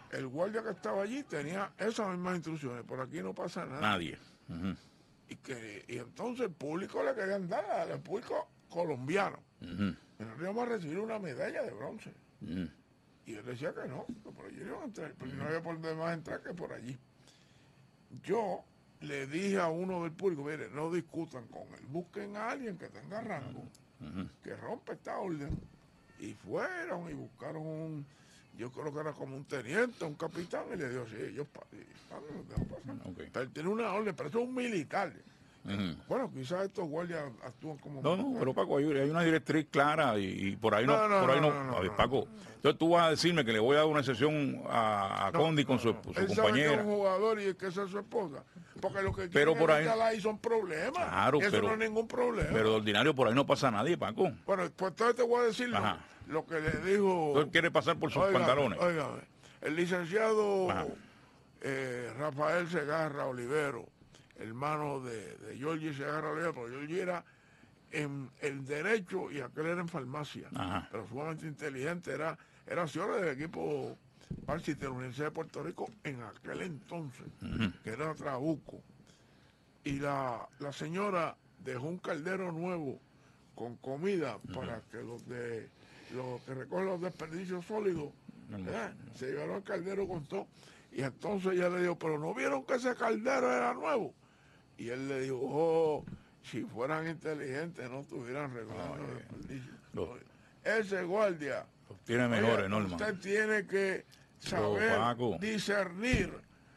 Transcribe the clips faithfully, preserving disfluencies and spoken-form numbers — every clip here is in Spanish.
el guardia que estaba allí tenía esas mismas instrucciones, por aquí no pasa nada. Nadie. Uh-huh. Y que y entonces el público le querían dar, al público colombiano. Uh-huh. Y nosotros íbamos a recibir una medalla de bronce. Uh-huh. Y él decía que no, que por allí iban a entrar, pero uh-huh. no había por demás entrar que por allí. Yo le dije a uno del público, mire, no discutan con él, busquen a alguien que tenga rango, uh-huh. que rompa esta orden. Y fueron y buscaron un, yo creo que era como un teniente, un capitán, y le dijo, sí, ellos pasan. Okay. Pero él tiene una orden, pero eso es un militar. Uh-huh. Bueno, quizás estos guardias actúan como... No, no, pero Paco, hay, hay una directriz clara y, y por ahí no... No, no, por ahí no, no, no, a ver, no, Paco, no, no. Entonces tú vas a decirme que le voy a dar una excepción a, a no, Condi con su, su él compañera. Sabe que es un jugador y que esa es su esposa. Porque lo que pero por ahí, ahí son problemas. Claro, eso pero, no es ningún problema. Pero de ordinario por ahí no pasa nadie, Paco. Bueno, pues entonces te voy a decir lo, lo que le dijo... ¿Tú quieres pasar por sus oiga, pantalones? Oiga, el licenciado eh, Rafael Segarra Olivero, hermano de, de Giorgi Segarra Olivero, porque Giorgi era en el derecho y aquel era en farmacia. Ajá. Pero sumamente inteligente, era, era señor del equipo varsity de la Universidad de Puerto Rico en aquel entonces, uh-huh. que era Trabuco. Y la, la señora dejó un caldero nuevo con comida uh-huh. para que los de los que recogen los desperdicios sólidos ¿eh? se llevaron el caldero con todo. Y entonces ella le dijo, pero ¿no vieron que ese caldero era nuevo? Y él le dijo, oh, si fueran inteligentes no estuvieran regalando no, eh, desperdicios. No. Ese guardia tiene mejores, oye, Norman. Usted tiene que saber oh, discernir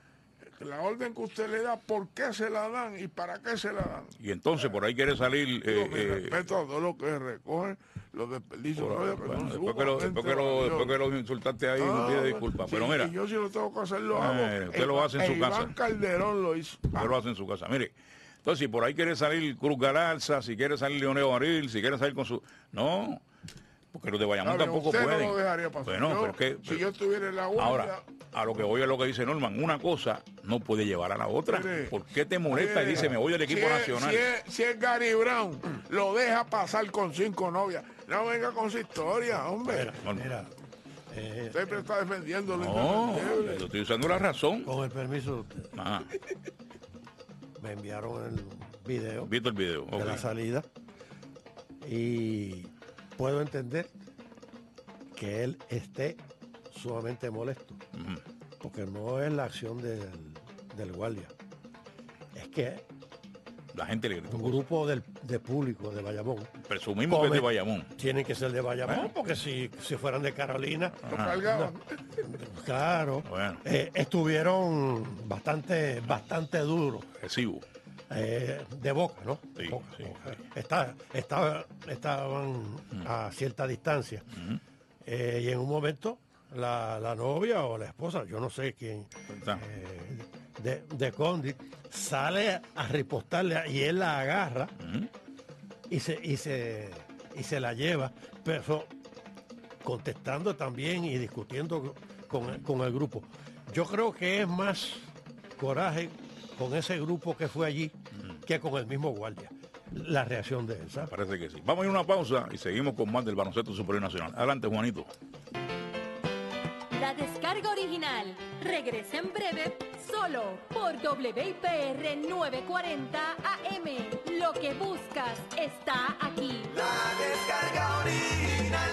la orden que usted le da, por qué se la dan y para qué se la dan. Y entonces por ahí quiere salir... Eh, eh, respeto a todo lo que recogen los desperdicios. Por, no, bueno, no después, que lo, después, que lo, después que los insultaste ahí, ah, no pide disculpas. Sí, pero mira... Y yo si lo tengo que hacer, lo hago. Eh, usted el, lo hace en su Iván casa. Calderón lo hizo. Usted ah. lo hace en su casa. Mire, entonces si por ahí quiere salir Cruz Galarza, si quiere salir Leonel Baril, si quiere salir con su... No... Porque los de Bayamón Claro, tampoco usted pueden. No lo dejaría pasar. Bueno, yo, pero es que, si pero, yo estuviera en la guardia... Ahora, a lo que voy a lo que dice Norman, una cosa no puede llevar a la otra. Mire, ¿por qué te molesta mire, y dice, me voy del equipo si nacional? Es, si, es, si es Gary Brown, lo deja pasar con cinco novias. No venga con su historia, hombre. Mira, mira, eh, Siempre está defendiendo lo no, yo estoy usando la razón. Con el permiso de usted. Ajá. Me enviaron el video. ¿Viste el video? De okay. la salida. Y... puedo entender que él esté sumamente molesto, uh-huh. porque no es la acción del, del guardia, es que la gente le un grupo del, de público de Bayamón, presumimos que es de Bayamón, tienen que ser de Bayamón, bueno. porque si, si fueran de Carolina, lo cargaban. No, claro, bueno. eh, estuvieron bastante, bastante duros. Agresivo. Eh, de boca, ¿no? Sí, boca, sí, boca. sí. Está, está, estaban uh-huh. a cierta distancia. Uh-huh. Eh, y en un momento, la, la novia o la esposa, yo no sé quién, eh, de, de Condi, sale a ripostarle y él la agarra uh-huh. y, se, y, se, y se la lleva, pero contestando también y discutiendo con, con el grupo. Yo creo que es más coraje con ese grupo que fue allí mm. que con el mismo guardia. La reacción de él, ¿sabes? Parece que sí. Vamos a ir a una pausa y seguimos con más del baloncesto superior nacional. Adelante, Juanito. La descarga original regresa en breve solo por W I P R novecientos cuarenta A M. Lo que buscas está aquí. La descarga original.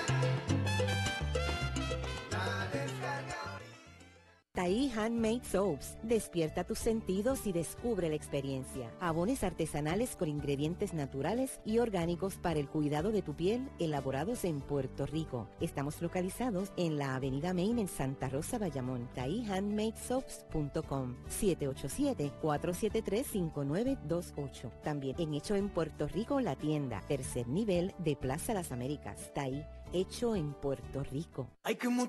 Taí Handmade Soaps. Despierta tus sentidos y descubre la experiencia. Jabones artesanales con ingredientes naturales y orgánicos para el cuidado de tu piel, elaborados en Puerto Rico. Estamos localizados en la Avenida Main en Santa Rosa, Bayamón. taí handmade soaps punto com. siete ocho siete, cuatro siete tres, cinco nueve dos ocho. También en Hecho en Puerto Rico, la tienda. Tercer nivel de Plaza Las Américas. Taí, hecho en Puerto Rico. Hay que